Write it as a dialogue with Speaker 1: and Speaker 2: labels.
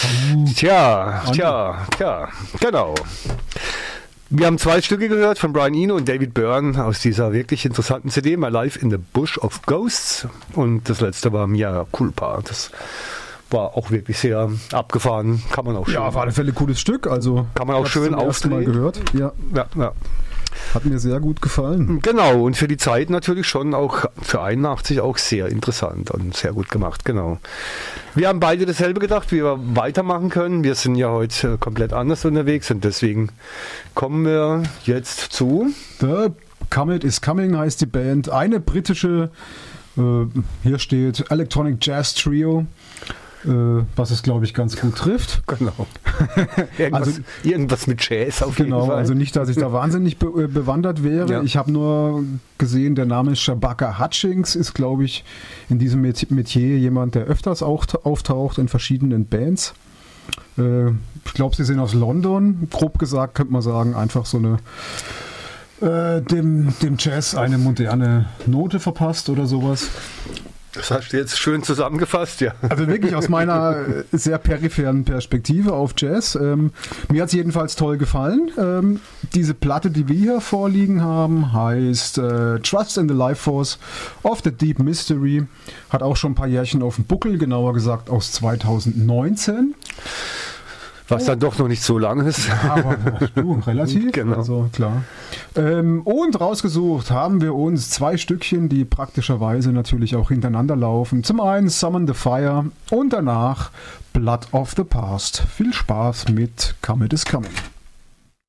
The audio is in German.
Speaker 1: Tja, genau. Wir haben 2 Stücke gehört von Brian Eno und David Byrne aus dieser wirklich interessanten CD, My Life in the Bush of Ghosts. Und das letzte war Mea Culpa. Das war auch wirklich sehr abgefahren. Kann man auch schön.
Speaker 2: Ja, auf alle Fälle cooles Stück. Also
Speaker 1: kann man auch schön
Speaker 2: Mal gehört. Ja. Hat mir sehr gut gefallen.
Speaker 1: Genau, und für die Zeit natürlich schon auch für 81 auch sehr interessant und sehr gut gemacht, genau. Wir haben beide dasselbe gedacht, wie wir weitermachen können. Wir sind ja heute komplett anders unterwegs und deswegen kommen wir jetzt zu
Speaker 2: The Comet is Coming heißt die Band. Eine britische, hier steht Electronic Jazz Trio. Was es, glaube ich, ganz gut trifft.
Speaker 1: Genau. Irgendwas mit Jazz auf jeden Fall.
Speaker 2: Also nicht, dass ich da wahnsinnig bewandert wäre. Ja. Ich habe nur gesehen, der Name Shabaka Hutchings ist, glaube ich, in diesem Metier jemand, der öfters auftaucht in verschiedenen Bands. Ich glaube, sie sind aus London. Grob gesagt könnte man sagen, einfach so eine dem Jazz eine moderne Note verpasst oder sowas.
Speaker 1: Das hast du jetzt schön zusammengefasst, ja.
Speaker 2: Also wirklich aus meiner sehr peripheren Perspektive auf Jazz. Mir hat es jedenfalls toll gefallen. Diese Platte, die wir hier vorliegen haben, heißt Trust in the Life Force of the Deep Mystery. Hat auch schon ein paar Jährchen auf dem Buckel, genauer gesagt aus 2019.
Speaker 1: Was dann doch noch nicht so lang ist.
Speaker 2: Ja, aber du, relativ.
Speaker 1: Genau.
Speaker 2: Also klar. Und rausgesucht haben wir uns 2 Stückchen, die praktischerweise natürlich auch hintereinander laufen. Zum einen Summon the Fire und danach Blood of the Past. Viel Spaß mit Comet is Coming.